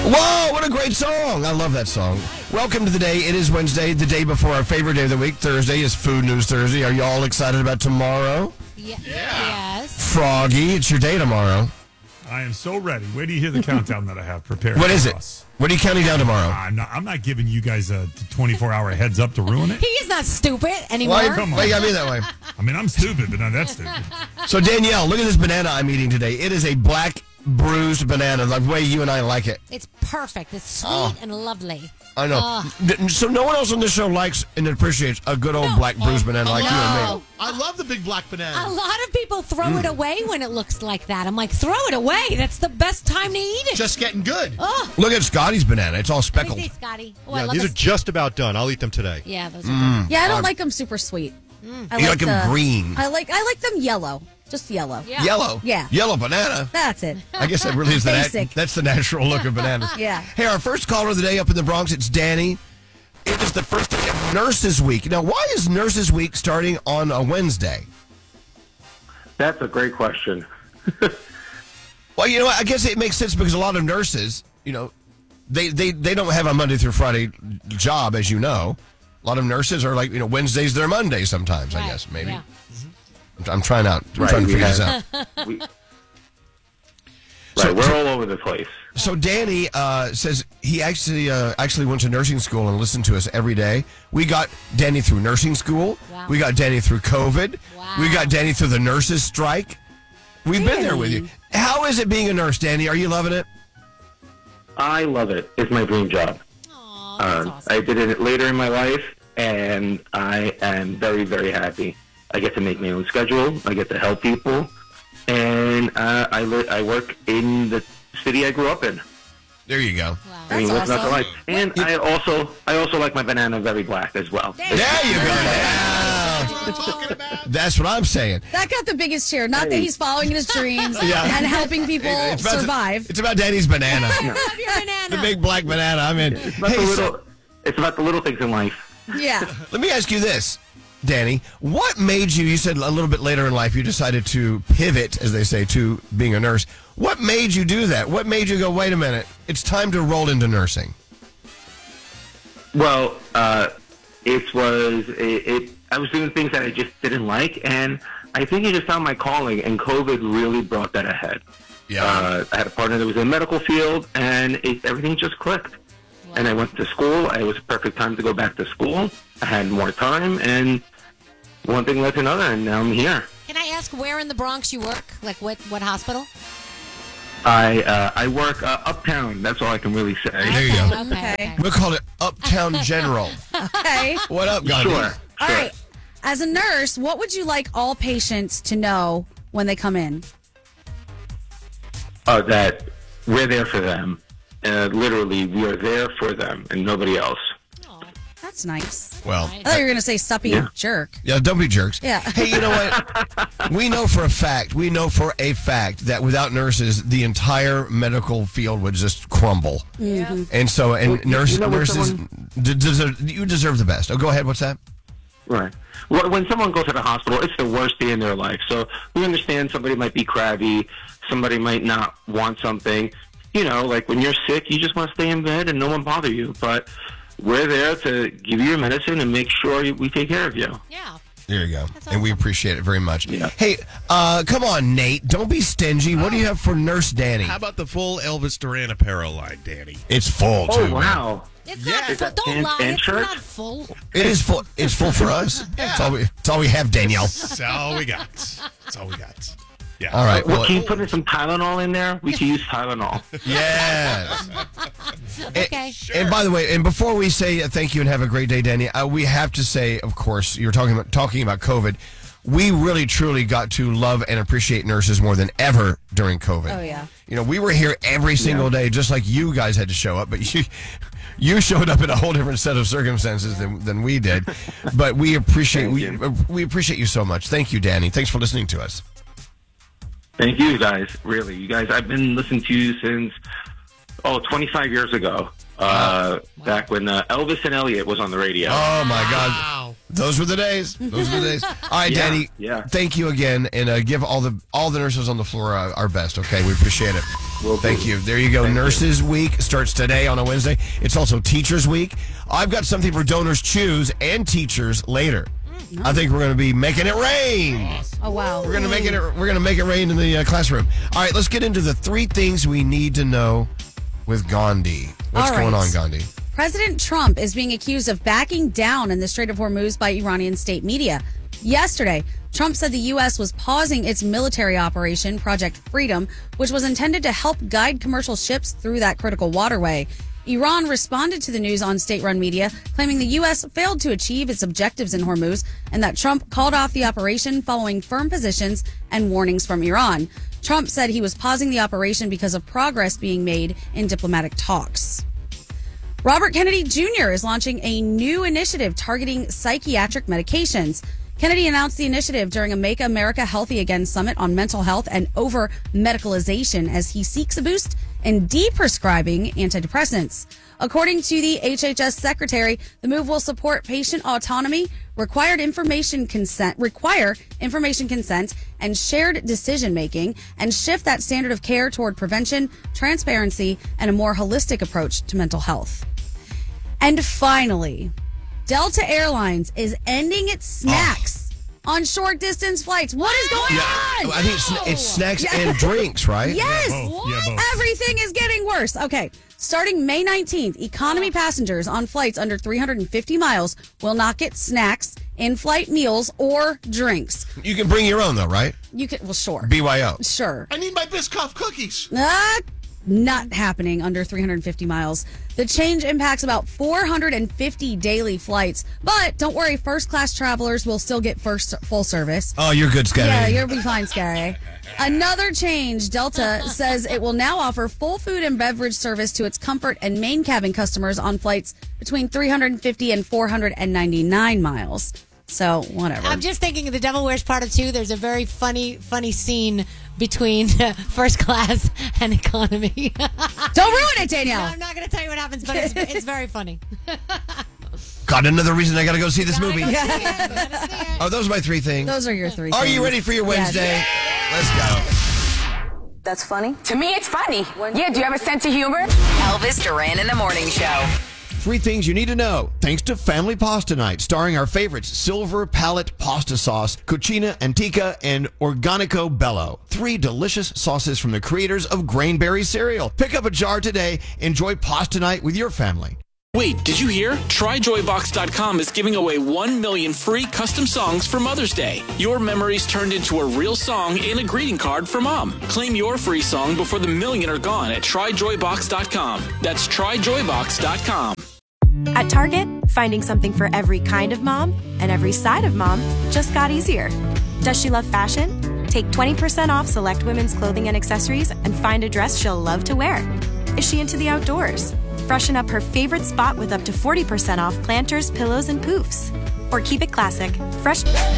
Whoa, what a great song. I love that song. Welcome to the day. It is Wednesday, the day before our favorite day of the week. Thursday is Food News Thursday. Are you all excited about tomorrow? Yeah. Yes. Froggy, it's your day tomorrow. I am so ready. Wait till you hear the countdown that I have prepared. What is for it? us. What are you counting down tomorrow? I'm not giving you guys a 24-hour heads up to ruin it. He is not stupid anymore. Why you gotta be that way? I mean, I'm stupid, but not that stupid. So, Danielle, look at this banana I'm eating today. It is a black bruised banana, the way you and I like it. It's perfect. It's sweet and lovely. I know. So no one else on this show likes and appreciates a good old black bruised banana like you and me. I love the big black banana. A lot of people throw it away when it looks like that. I'm like, throw it away. That's the best time to eat it. Just getting good. Oh, Look at Scotty's banana. It's all let speckled. me see, Scotty. Oh, I Yeah, love these a- are just about done. I'll eat them today. Yeah, those are good. Yeah, I don't like them super sweet. I You like them green. I like them yellow, just yellow. Yeah. Yellow. Yeah. Yellow banana. That's it. I guess that really is Basic. that's the natural look of bananas. Yeah. Hey, our first caller of the day up in the Bronx, it's Danny. It is the first day of Nurses Week. Now, why is Nurses Week starting on a Wednesday? That's a great question. Well, you know what? I guess it makes sense because a lot of nurses, they don't have a Monday through Friday job, as you know. A lot of nurses are like, Wednesdays, they're Mondays sometimes, I Right. guess, maybe. Yeah. I'm trying out. I'm Right, trying to we figure this have- out. We're all over the place. So Danny says he actually went to nursing school and listened to us every day. We got Danny through nursing school. Wow. We got Danny through COVID. Wow. We got Danny through the nurses' strike. We've been there with you. How is it being a nurse, Danny? Are you loving it? I love it. It's my dream job. Aw, that's awesome. I did it later in my life, and I am very, very happy. I get to make my own schedule. I get to help people, and I work in the city I grew up in. There you go. Wow. I mean, what's not to awesome. like? And I also like my banana very black as well. There you go. Yeah. That's what I'm talking about. That's what I'm saying. That got the biggest cheer. Not that he's following his dreams Yeah. and helping people It's about survive. It's about Danny's banana. I love your banana. The big black banana. I'm in. It's about, it's about the little things in life. Yeah. Let me ask you this, Danny. What made you said a little bit later in life, you decided to pivot, as they say, to being a nurse. What made you do that? What made you go, wait a minute, it's time to roll into nursing? Well, I was doing things that I just didn't like, and I think I just found my calling, and COVID really brought that ahead. Yeah. I had a partner that was in the medical field, and everything just clicked. And I went to school. It was a perfect time to go back to school. I had more time, and one thing led to another, and now I'm here. Can I ask where in the Bronx you work? Like what hospital? I work uptown. That's all I can really say. There you go. Okay. We'll call it Uptown General. Okay. What up, Gandhi? Sure. All right. As a nurse, what would you like all patients to know when they come in? That we're there for them. Literally, we are there for them and nobody else. Aw, That's nice. Well, I thought you were going to say suppy Yeah. jerk. yeah, don't be jerks. Yeah. Hey, you know what? We know for a fact that without nurses, the entire medical field would just crumble. Mm-hmm. And so, Well, you know what, nurses, you deserve the best. Oh, go ahead. What's that? Right. Well, when someone goes to the hospital, it's the worst day in their life. So we understand somebody might be crabby, somebody might not want something. Like when you're sick, you just want to stay in bed and no one bother you. But we're there to give you your medicine and make sure we take care of you. yeah. There you go. That's And we awesome. appreciate it very much. Yeah. Hey, come on, Nate. Don't be stingy. What do you have for Nurse Danny? How about the full Elvis Duran apparel line, Danny? It's full, too. Oh, man. wow. It's Yeah. not Is full. that Don't pants lie. and It's shirts? not full. It is full. It's full for us. It's all we have, Danielle. That's all we got. That's all we got. Yeah. All right. Well, Well, can you put in some Tylenol in there? We can use Tylenol. yes. Okay. And by the way, and before we say thank you and have a great day, Danny, we have to say, of course, you're talking about COVID. We really, truly got to love and appreciate nurses more than ever during COVID. Oh, yeah. We were here every single day, just like you guys had to show up, but you showed up in a whole different set of circumstances than we did. But we appreciate we appreciate you so much. Thank you, Danny. Thanks for listening to us. Thank you, guys. Really. You guys, I've been listening to you since, 25 years ago. Back when Elvis and Elliot was on the radio. Oh, my God. Wow. Those were the days. Those were the days. All right, Yeah, Danny. yeah. Thank you again, and give all the nurses on the floor our best. Okay, we appreciate it. Will do. Thank you. There you go. Thank Nurses Week starts today on a Wednesday. It's also Teachers Week. I've got something for Donors Choose and teachers later. I think we're going to be making it rain. Oh, wow. We're going to make it. We're going to make it rain in the classroom. All right, let's get into the 3 things we need to know with Gandhi. What's All right. going on, Gandhi? President Trump is being accused of backing down in the Strait of Hormuz by Iranian state media. Yesterday, Trump said the U.S. was pausing its military operation, Project Freedom, which was intended to help guide commercial ships through that critical waterway. Iran responded to the news on state-run media, claiming the U.S. failed to achieve its objectives in Hormuz and that Trump called off the operation following firm positions and warnings from Iran. Trump said he was pausing the operation because of progress being made in diplomatic talks. Robert Kennedy Jr. is launching a new initiative targeting psychiatric medications. Kennedy announced the initiative during a Make America Healthy Again summit on mental health and over-medicalization as he seeks a boost in deprescribing antidepressants. According to the HHS secretary, the move will support patient autonomy, require information consent, and shared decision-making, and shift that standard of care toward prevention, transparency, and a more holistic approach to mental health. And finally, Delta Airlines is ending its snacks on short-distance flights. What is going on? I think it's snacks and drinks, right? Yes. both. Yeah, both. Everything is getting worse. Okay. Starting May 19th, economy passengers on flights under 350 miles will not get snacks, in-flight meals, or drinks. You can bring your own, though, right? You can, well, sure. BYO. Sure. I need my Biscoff cookies. Not happening under 350 miles. The change impacts about 450 daily flights, but don't worry, first-class travelers will still get first full service. Oh, you're good, Scary. Yeah, you'll be fine, Scary. Another change, Delta says it will now offer full food and beverage service to its comfort and main cabin customers on flights between 350 and 499 miles. So, whatever. I'm just thinking of The Devil Wears Prada 2. There's a very funny scene between first class and economy. Don't ruin it, Danielle. No, I'm not going to tell you what happens, but it's very funny. Got another reason I got to go see this movie. Gotta go see it. Gotta see it. Oh, those are my 3 things. Those are your 3 Are things. you ready for your Wednesday? Let's go. That's funny. To me, it's funny. Yeah, do you have a sense of humor? Elvis Duran in the Morning Show. 3 things you need to know, thanks to Family Pasta Night, starring our favorites, Silver Palette Pasta Sauce, Cucina Antica, and Organico Bello. 3 delicious sauces from the creators of Grainberry cereal. Pick up a jar today. Enjoy Pasta Night with your family. Wait, did you hear? TryJoyBox.com is giving away 1 million free custom songs for Mother's Day. Your memories turned into a real song and a greeting card for Mom. Claim your free song before the million are gone at TryJoyBox.com. That's TryJoyBox.com. At Target, finding something for every kind of mom and every side of mom just got easier. Does she love fashion? Take 20% off select women's clothing and accessories and find a dress she'll love to wear. Is she into the outdoors? Freshen up her favorite spot with up to 40% off planters, pillows, and poofs. Or keep it classic. Fresh